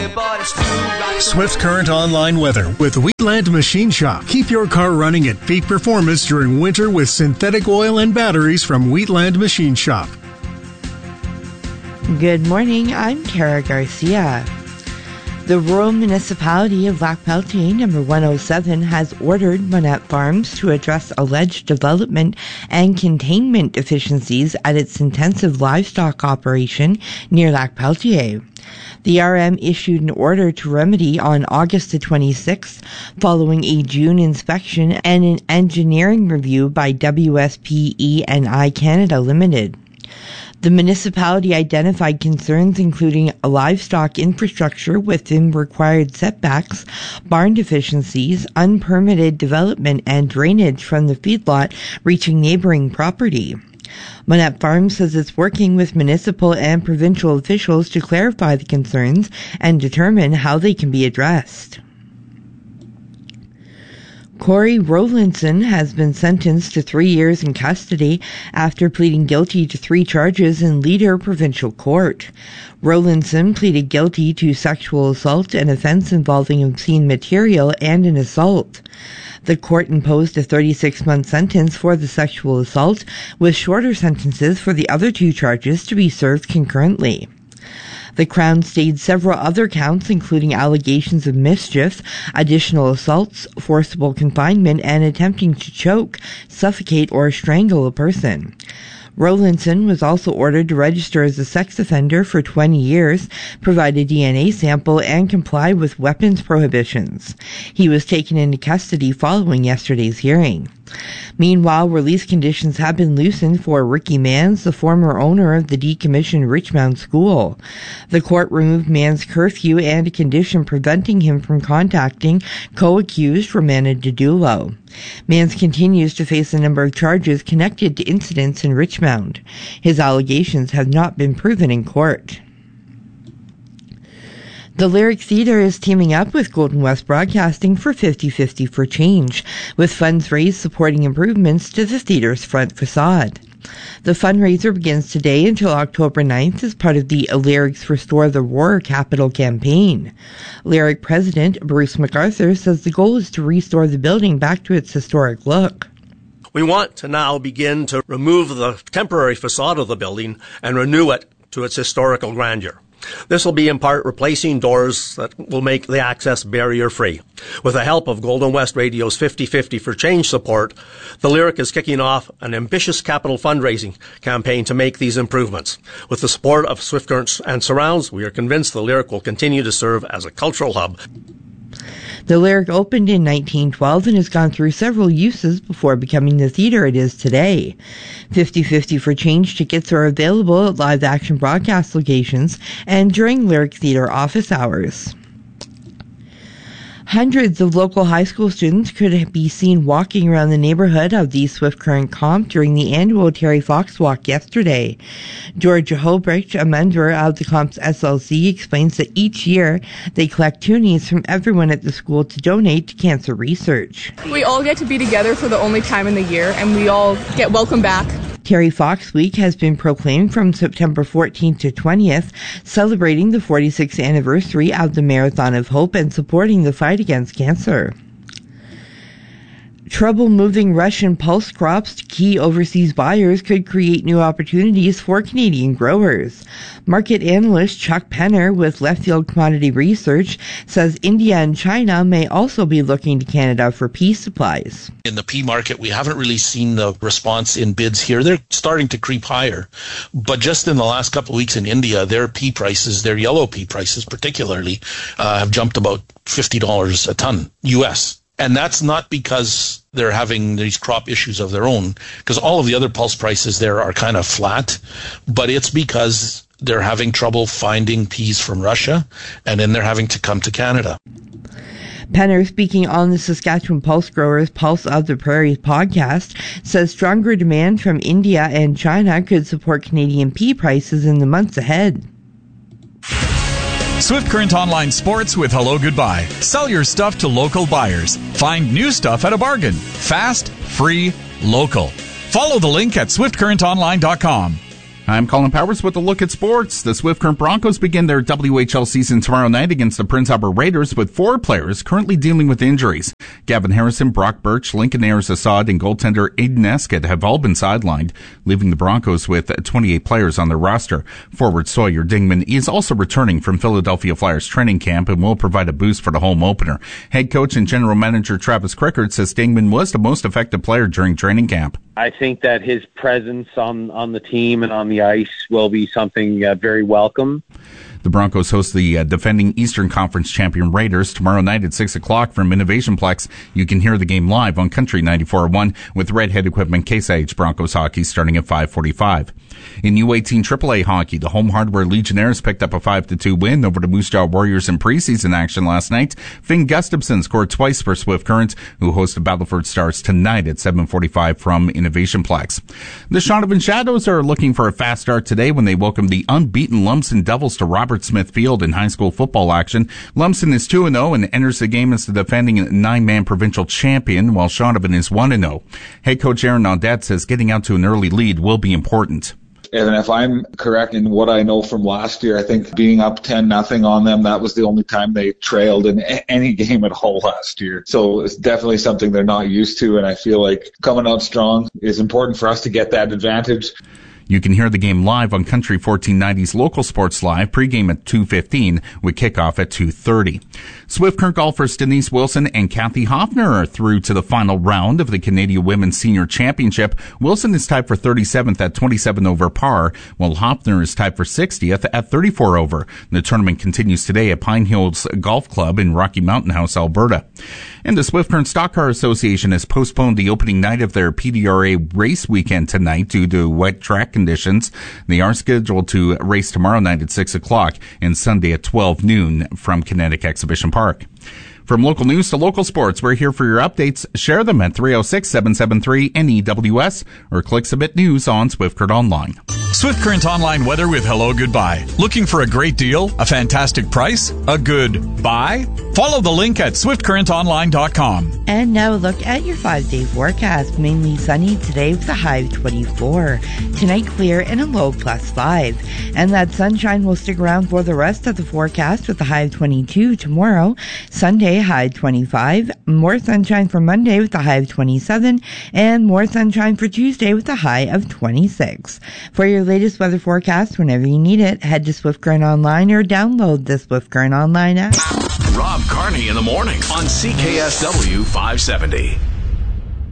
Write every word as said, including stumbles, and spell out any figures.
Swift Current Online weather with Wheatland Machine Shop. Keep your car running at peak performance during winter with synthetic oil and batteries from Wheatland Machine Shop. Good morning, I'm Kara Garcia. The rural municipality of Lac Pelletier, number one oh seven, has ordered Monette Farms to address alleged development and containment deficiencies at its intensive livestock operation near Lac Pelletier. The R M issued an order to remedy on August the twenty-sixth following a June inspection and an engineering review by W S P E and I Canada Limited. The municipality identified concerns including a livestock infrastructure within required setbacks, barn deficiencies, unpermitted development, and drainage from the feedlot reaching neighboring property. Monette Farms says it's working with municipal and provincial officials to clarify the concerns and determine how they can be addressed. Corey Rowlandson has been sentenced to three years in custody after pleading guilty to three charges in Leader Provincial Court. Rowlandson pleaded guilty to sexual assault, an offense involving obscene material, and an assault. The court imposed a thirty-six month sentence for the sexual assault, with shorter sentences for the other two charges to be served concurrently. The Crown stayed several other counts, including allegations of mischief, additional assaults, forcible confinement, and attempting to choke, suffocate, or strangle a person. Rowlandson was also ordered to register as a sex offender for twenty years, provide a D N A sample, and comply with weapons prohibitions. He was taken into custody following yesterday's hearing. Meanwhile, release conditions have been loosened for Ricky Mans, the former owner of the decommissioned Richmond School. The court removed Mans' curfew and a condition preventing him from contacting co-accused Romana Didulo. Mans continues to face a number of charges connected to incidents in Richmond. His allegations have not been proven in court. The Lyric Theatre is teaming up with Golden West Broadcasting for fifty fifty for Change, with funds raised supporting improvements to the theatre's front facade. The fundraiser begins today until October ninth as part of the Lyrics Restore the Roar Capital campaign. Lyric President Bruce MacArthur says the goal is to restore the building back to its historic look. We want to now begin to remove the temporary facade of the building and renew it to its historical grandeur. This will be in part replacing doors that will make the access barrier-free. With the help of Golden West Radio's fifty fifty for Change support, the Lyric is kicking off an ambitious capital fundraising campaign to make these improvements. With the support of Swift Current and Surrounds, we are convinced the Lyric will continue to serve as a cultural hub. The Lyric opened in nineteen twelve and has gone through several uses before becoming the theatre it is today. fifty fifty for Change tickets are available at live action broadcast locations and during Lyric Theatre office hours. Hundreds of local high school students could be seen walking around the neighborhood of the Swift Current Comp during the annual Terry Fox Walk yesterday. Georgia Holbrecht, a member of the Comp's S L C, explains that each year they collect toonies from everyone at the school to donate to cancer research. We all get to be together for the only time in the year, and we all get welcome back. Terry Fox Week has been proclaimed from September fourteenth to twentieth, celebrating the forty-sixth anniversary of the Marathon of Hope and supporting the fight against cancer. Trouble moving Russian pulse crops to key overseas buyers could create new opportunities for Canadian growers. Market analyst Chuck Penner with Left Field Commodity Research says India and China may also be looking to Canada for pea supplies. In the pea market, we haven't really seen the response in bids here. They're starting to creep higher. But just in the last couple of weeks in India, their pea prices, their yellow pea prices particularly, uh, have jumped about fifty dollars a ton U S. And that's not because they're having these crop issues of their own, because all of the other pulse prices there are kind of flat, but it's because they're having trouble finding peas from Russia, and then they're having to come to Canada. Penner, speaking on the Saskatchewan Pulse Growers Pulse of the Prairies podcast, says stronger demand from India and China could support Canadian pea prices in the months ahead. Swift Current Online Sports with Hello Goodbye. Sell your stuff to local buyers. Find new stuff at a bargain. Fast, free, local. Follow the link at swift current online dot com. I'm Colin Powers with a look at sports. The Swift Current Broncos begin their W H L season tomorrow night against the Prince Albert Raiders with four players currently dealing with injuries. Gavin Harrison, Brock Birch, Lincoln Ayers-Assad, and goaltender Aiden Escott have all been sidelined, leaving the Broncos with twenty-eight players on their roster. Forward Sawyer Dingman is also returning from Philadelphia Flyers training camp and will provide a boost for the home opener. Head coach and general manager Travis Crickard says Dingman was the most effective player during training camp. I think that his presence on, on the team and on the ice will be something uh, very welcome. The Broncos host the uh, defending Eastern Conference champion Raiders tomorrow night at six o'clock from Innovationplex. You can hear the game live on Country ninety-four point one with Redhead Equipment Case I H Broncos hockey starting at five forty-five. In U eighteen triple A hockey, the home hardware Legionnaires picked up a five to two win over the Moose Jaw Warriors in preseason action last night. Finn Gustafson scored twice for Swift Current, who host the Battleford Stars tonight at seven forty-five from Innovationplex. The Shaunavon Shadows are looking for a fast start today when they welcome the unbeaten Lumsden Devils to Robert Smith Field in high school football action. Lumsden is two and oh and enters the game as the defending nine-man provincial champion, while Shaunavon is one and oh. Head coach Aaron Audette says getting out to an early lead will be important. And if I'm correct in what I know from last year, I think being up ten nothing on them, that was the only time they trailed in any game at all last year. So it's definitely something they're not used to, and I feel like coming out strong is important for us to get that advantage. You can hear the game live on Country fourteen ninety's Local Sports Live, pregame at two fifteen with kickoff at two thirty. Swift Current golfers Denise Wilson and Kathy Hoffner are through to the final round of the Canadian Women's Senior Championship. Wilson is tied for thirty-seventh at twenty-seven over par, while Hoffner is tied for sixtieth at thirty-four over. The tournament continues today at Pine Hills Golf Club in Rocky Mountain House, Alberta. And the Swift Current Stock Car Association has postponed the opening night of their P D R A race weekend tonight due to wet track conditions. They are scheduled to race tomorrow night at six o'clock and Sunday at twelve noon from Kinetic Exhibition Park. From local news to local sports, we're here for your updates. Share them at three oh six, seven seven three, N E W S or click Submit News on Swift Current Online. Swift Current Online weather with Hello Goodbye. Looking for a great deal, a fantastic price, a good buy? Follow the link at swift current online dot com. And now a look at your five-day forecast. Mainly sunny today with a high of twenty-four. Tonight clear and a low plus five. And that sunshine will stick around for the rest of the forecast with a high of twenty-two tomorrow. Sunday, high twenty-five. More sunshine for Monday with a high of twenty-seven. And more sunshine for Tuesday with a high of twenty-six. For your latest weather forecast, whenever you need it, head to Swift Current Online or download the Swift Current Online app. Rob Carney in the morning on C K S W five seventy.